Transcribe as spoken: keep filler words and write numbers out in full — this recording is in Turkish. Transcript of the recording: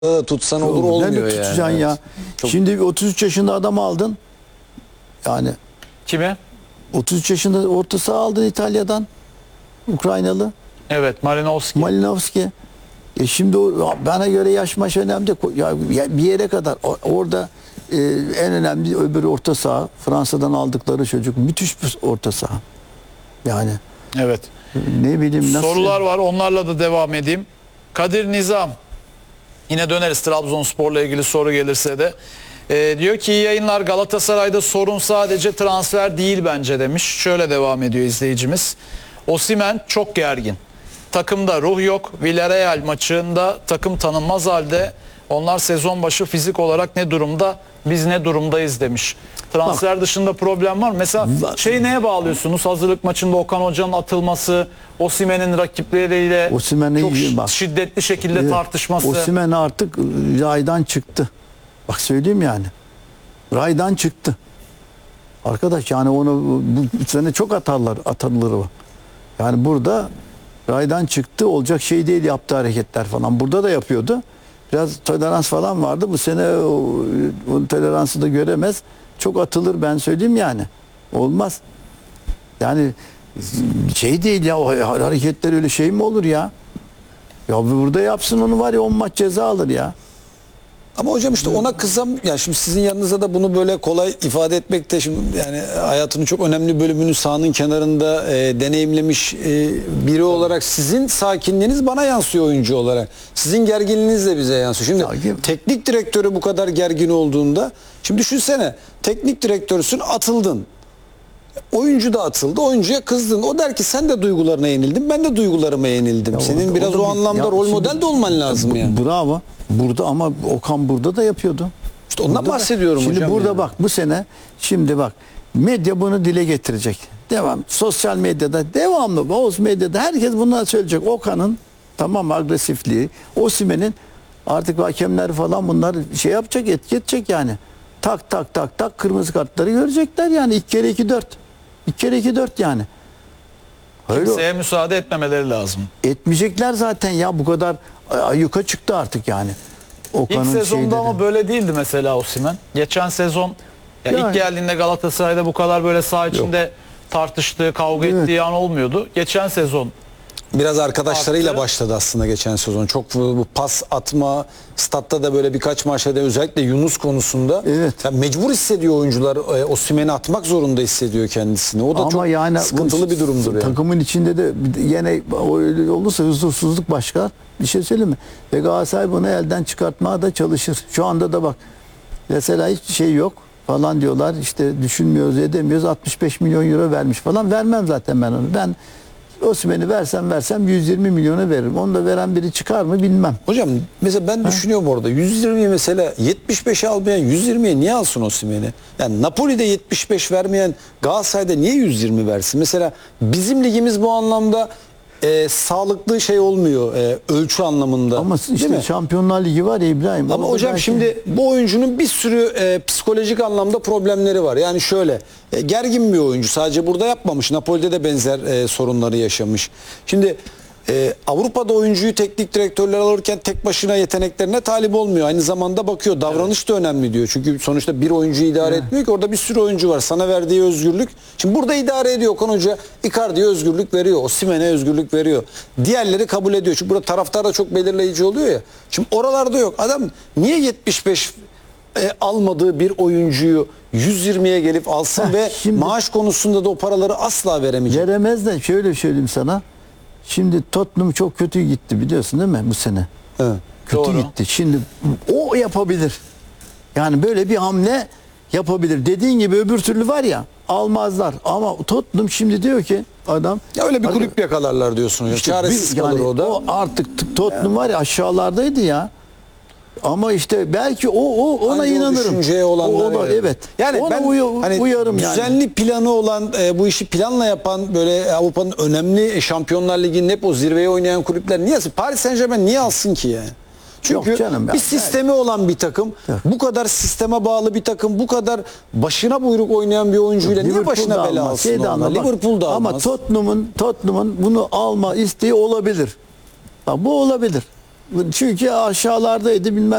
tutsan olur, olmuyor yani. tutacaksın ya. Çok... Şimdi otuz üç yaşında adam aldın. Yani kime? otuz üç yaşında orta saha aldın İtalya'dan. Ukraynalı. Evet, Malinowski. Malinowski. E şimdi o, bana göre yaş maş önemli değil. Ya bir yere kadar orada e, en önemli öbür orta saha. Fransa'dan aldıkları çocuk. Müthiş bir orta saha. Yani. Evet. Ne bileyim nasıl. Sorular var, onlarla da devam edeyim. Kadir Nizam. Yine döneriz Trabzonspor'la ilgili soru gelirse de. Ee, diyor ki iyi yayınlar, Galatasaray'da sorun sadece transfer değil bence demiş. Şöyle devam ediyor izleyicimiz. Osimhen çok gergin. Takımda ruh yok. Villarreal maçında takım tanınmaz halde. Onlar sezon başı fizik olarak ne durumda? Biz ne durumdayız demiş. Transfer Bak, dışında problem var mı? Mesela şey neye bağlıyorsunuz? Hazırlık maçında Okan Hoca'nın atılması, Osimhen'in rakipleriyle çok bak, şiddetli şekilde evet, tartışması. Osimhen artık raydan çıktı. Bak söyleyeyim yani. Raydan çıktı. Arkadaş yani onu bu sene çok atarlar, atarları var. Yani burada raydan çıktı, olacak şey değil yaptığı hareketler falan. Burada da yapıyordu. Biraz tolerans falan vardı. Bu sene o, o toleransı da göremez. Çok atılır ben söyleyeyim yani. Olmaz. Yani şey değil ya, o hareketler öyle şey mi olur ya? Ya burada yapsın onu, var ya on maç ceza alır ya. Ama hocam işte ona kızam ya, şimdi sizin yanınızda da bunu böyle kolay ifade etmek de, şimdi yani hayatının çok önemli bölümünü sahanın kenarında e, deneyimlemiş e, biri olarak sizin sakinliğiniz bana yansıyor oyuncu olarak. Sizin gerginliğiniz de bize yansıyor. Şimdi Sakin. Teknik direktörü bu kadar gergin olduğunda, şimdi düşünsene, teknik direktörsün, atıldın. Oyuncu da atıldı. Oyuncuya kızdın. O der ki sen de duygularına yenildin. Ben de duygularıma yenildim. Ya Senin o, biraz o, o anlamda ya rol model de olman lazım yani. Bravo. Burada ama Okan burada da yapıyordu. İşte ondan burada bahsediyorum da, şimdi hocam. Şimdi burada yani. bak bu sene, şimdi bak medya bunu dile getirecek. Devam. Sosyal medyada devamlı, Oğuz medyada herkes bunları söyleyecek. Okan'ın tamam agresifliği, Osimhen'in artık hakemler falan bunlar şey yapacak, etki edecek yani. Tak tak tak tak kırmızı kartları görecekler yani. İki kere iki dört. İki kere iki dört yani. Öyle Kimseye müsaade etmemeleri lazım. Etmeyecekler zaten ya, bu kadar yuka çıktı artık yani. Okan'ın İlk sezonda şeyleri. Ama böyle değildi mesela Osimhen. Geçen sezon ya yani, ilk geldiğinde Galatasaray'da bu kadar böyle saha içinde yok, tartıştığı, kavga evet, ettiği an olmuyordu. Geçen sezon biraz arkadaşlarıyla attı. Başladı aslında geçen sezon. Çok bu pas atma, statta da böyle birkaç maçta da özellikle Yunus konusunda evet, yani mecbur hissediyor oyuncular. E, Osimhen'i atmak zorunda hissediyor kendisini. O da ama çok yani sıkıntılı bir durumdur yani. Takımın içinde de yine öyle olursa huzursuzluk başlar. Bir şey söyleyeyim mi? Ve Galatasaray bunu elden çıkartmaya da çalışır. Şu anda da bak mesela hiçbir şey yok falan diyorlar. İşte düşünmüyoruz, edemiyoruz. altmış beş milyon euro vermiş falan. Vermem zaten ben onu. Ben Osimhen'i versem versem yüz yirmi milyona veririm. Onu da veren biri çıkar mı bilmem. Hocam mesela ben ha? düşünüyorum orada. yüz yirmiye mesela yetmiş beşe almayan yüz yirmiye niye alsın Osimhen'i? Yani Napoli'de yetmiş beş vermeyen Galatasaray'da niye yüz yirmi versin? Mesela bizim ligimiz bu anlamda e, sağlıklı şey olmuyor e, ölçü anlamında. Ama işte Şampiyonlar Ligi var ya İbrahim. Ama hocam belki... şimdi bu oyuncunun bir sürü e, psikolojik anlamda problemleri var. Yani şöyle e, gergin bir oyuncu, sadece burada yapmamış. Napoli'de de benzer e, sorunları yaşamış. Şimdi e, Avrupa'da oyuncuyu teknik direktörler alırken tek başına yeteneklerine talip olmuyor. Aynı zamanda bakıyor, davranış evet, da önemli diyor. Çünkü sonuçta bir oyuncuyu idare evet, etmiyor ki, orada bir sürü oyuncu var. Sana verdiği özgürlük. Şimdi burada idare ediyor Okan Hoca. Icardi'ye özgürlük veriyor. Osimhen'e özgürlük veriyor. Diğerleri kabul ediyor. Çünkü burada taraftar da çok belirleyici oluyor ya. Şimdi oralarda yok. Adam niye yetmiş beş e, almadığı bir oyuncuyu yüz yirmiye gelip alsın Heh, ve şimdi, maaş konusunda da o paraları asla veremeyecek. Veremez de şöyle söyleyeyim sana. Şimdi Tottenham çok kötü gitti biliyorsun değil mi bu sene? Evet. Kötü Doğru. gitti. Şimdi o yapabilir. Yani böyle bir hamle yapabilir. Dediğin gibi öbür türlü var ya almazlar. Ama Tottenham şimdi diyor ki adam. Ya öyle bir kulüp yakalarlar diyorsun. Ya. İşte çaresiz kalır yani, o da. O artık Tottenham var ya aşağılardaydı ya. Ama işte belki o, o ona Hangi inanırım. O düşünceye olanlar. O, o, evet. Yani ona ben uy hani uyarım yani. Düzenli planı olan, e, bu işi planla yapan, böyle Avrupa'nın önemli Şampiyonlar Ligi'nin hep o zirveye oynayan kulüpler niye alsın? Paris Saint-Germain niye alsın ki yani? Çünkü Yok canım, bir sistemi yani olan bir takım, evet, bu kadar sisteme bağlı bir takım, bu kadar başına buyruk oynayan bir oyuncuyla niye başına bela alsın? Şey Liverpool'da almaz. Ama Tottenham'ın Tottenham'ın bunu alma isteği olabilir. Bak, bu olabilir. Çünkü aşağılardaydı bilmem